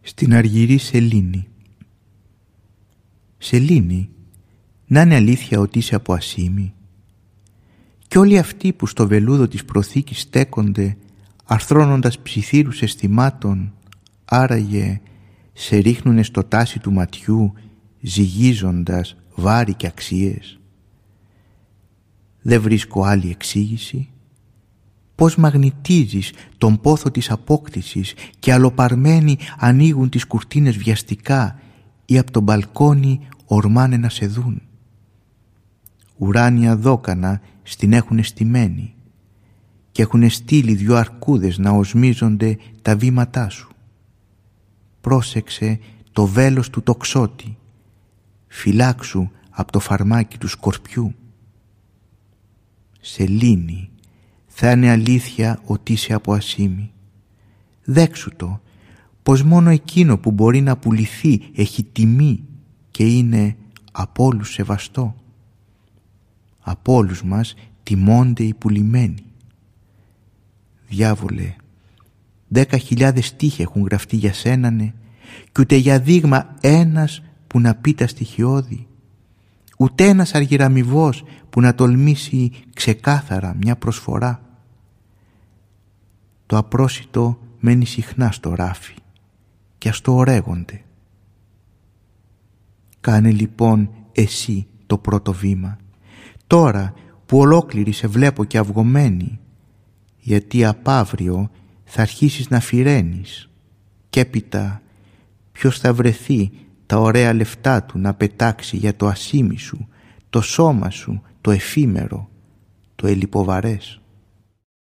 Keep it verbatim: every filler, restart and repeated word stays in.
στην αργυρή σελήνη. Σελήνη, να είναι αλήθεια ότι είσαι από Ασήμι? Κι όλοι αυτοί που στο βελούδο της προθήκης στέκονται, αρθρώνοντας ψιθύρους αισθημάτων, άραγε σε ρίχνουνε στο τάση του ματιού, ζυγίζοντας βάρη και αξίες. Δεν βρίσκω άλλη εξήγηση. Πώς μαγνητίζεις τον πόθο της απόκτησης και αλλοπαρμένοι ανοίγουν τις κουρτίνες βιαστικά ή από τον μπαλκόνι ορμάνε να σε δουν. Ουράνια δόκανα στην έχουνε στημένη και έχουνε στείλει δυο αρκούδες να οσμίζονται τα βήματά σου. Πρόσεξε το βέλος του τοξότη, φυλάξου από το φαρμάκι του σκορπιού. Σελήνη, θα είναι αλήθεια ότι είσαι από Ασήμι. Δέξου το, πως μόνο εκείνο που μπορεί να πουληθεί έχει τιμή και είναι από όλους σεβαστό. Από όλους μας τιμώνται οι πουλημένοι. Διάβολε, δέκα χιλιάδες στίχοι έχουν γραφτεί για σένανε κι ούτε για δείγμα ένας που να πει τα στοιχειώδη, ούτε ένας αργυραμιβός που να τολμήσει ξεκάθαρα μια προσφορά. Το απρόσιτο μένει συχνά στο ράφι και ας το ορέγονται. Κάνε λοιπόν εσύ το πρώτο βήμα, τώρα που ολόκληρη σε βλέπω και αυγωμένη, γιατί απ' αύριο θα αρχίσεις να φυρένεις και έπειτα ποιος θα βρεθεί τα ωραία λεφτά του να πετάξει για το ασήμι σου, το σώμα σου, το εφήμερο, το ελιποβαρές.